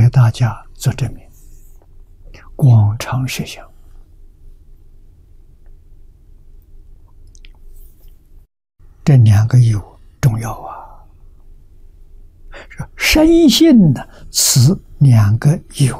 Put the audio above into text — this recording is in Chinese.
大家做证明，广长实相。这两个有重要啊！深信呢，此两个有